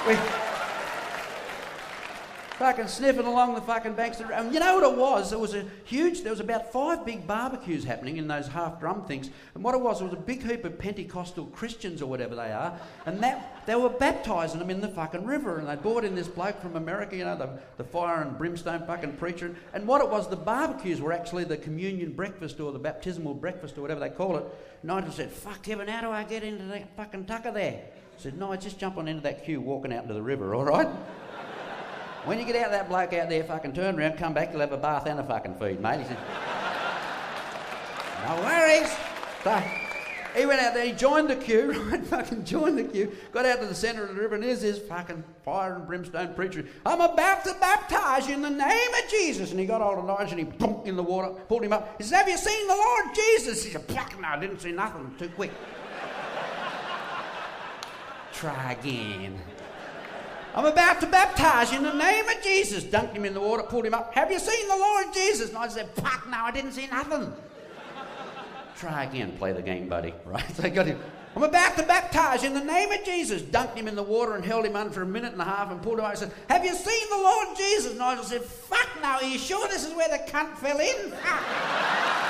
We fucking sniffing along the fucking banks of the river. And you know what it was? There was about 5 big barbecues happening in those half-drum things. And what it was a big heap of Pentecostal Christians or whatever they are. And they were baptising them in the fucking river. And they brought in this bloke from America, you know, the fire and brimstone fucking preacher. And what it was, the barbecues were actually the communion breakfast or the baptismal breakfast or whatever they call it. Nigel said, fuck Kevin, how do I get into that fucking tucker there? I said, no, just jump on into that queue walking out into the river, all right? When you get out, that bloke out there, fucking turn around, come back, you'll have a bath and a fucking feed, mate. He said, no worries. So he went out there, he joined the queue, right? Fucking joined the queue, got out to the centre of the river, and here's this fucking fire and brimstone preacher. I'm about to baptise you in the name of Jesus. And he got hold of Nigel and he bonked in the water, pulled him up. He said, have you seen the Lord Jesus? He said, fuck no, I didn't see nothing, too quick. Try again. I'm about to baptise you in the name of Jesus. Dunked him in the water, pulled him up. Have you seen the Lord Jesus? And I said, fuck no, I didn't see nothing. Try again, play the game, buddy. Right? So I got him. I'm about to baptise you in the name of Jesus. Dunked him in the water and held him under for a minute and a half and pulled him out and said, have you seen the Lord Jesus? And I said, fuck no, are you sure this is where the cunt fell in? Fuck.